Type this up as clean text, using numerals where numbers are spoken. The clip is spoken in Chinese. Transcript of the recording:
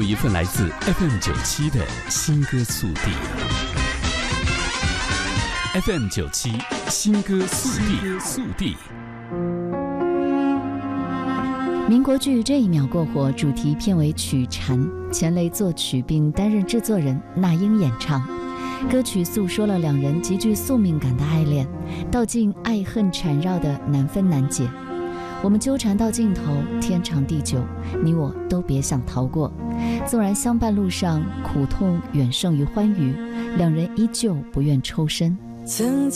一份来自 FM97 的新歌速递。FM97 新歌速递。 民国剧《这一秒过火》主题片尾曲《蝉》，钱雷作曲并担任制作人，那英演唱。歌曲诉说了两人极具宿命感的爱恋，道尽爱恨缠绕的难分难解。我们纠缠到尽头，天长地久，你我都别想逃过。纵然相伴路上苦痛远胜于欢愉，两人依旧不愿抽身。